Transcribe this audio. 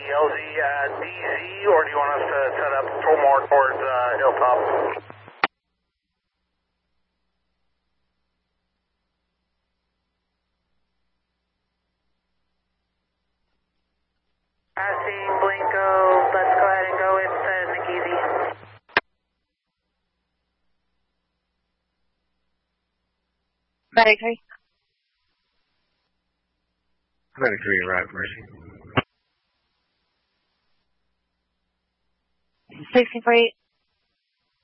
LZ at DZ, or do you want us to set up more towards Hilltop? Passing Blinko, let's go ahead and go into Nikizi. Medic 3. Medic 3, right, Mercy. 1648.